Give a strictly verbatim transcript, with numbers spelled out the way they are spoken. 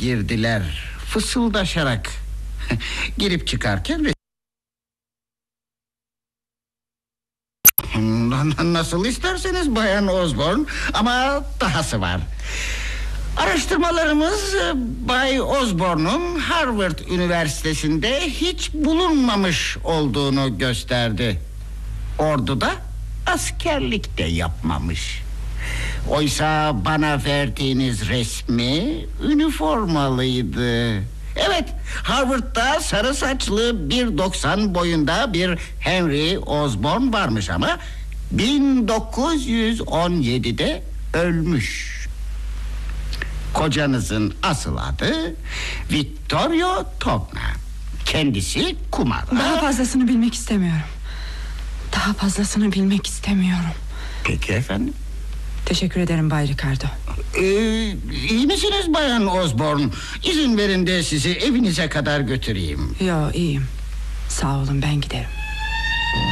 girdiler fısıldaşarak. Girip çıkarken nasıl isterseniz Bayan Osborne, ama dahası var. Araştırmalarımız Bay Osborne'un Harvard Üniversitesi'nde hiç bulunmamış olduğunu gösterdi. Orduda askerlik de yapmamış. Oysa bana verdiğiniz resmi üniformalıydı. Evet, Harvard'da sarı saçlı bir doksan boyunda bir Henry Osborne varmış ama bin dokuz yüz on yedide ölmüş. Kocanızın asıl adı Vittorio Togna. Kendisi kumar. Daha fazlasını bilmek istemiyorum. Daha fazlasını bilmek istemiyorum. Peki efendim. Teşekkür ederim Bay Ricardo. Ee, iyi misiniz Bayan Osborne? İzin verin de sizi evinize kadar götüreyim. Yo, iyiyim. Sağ olun, ben giderim.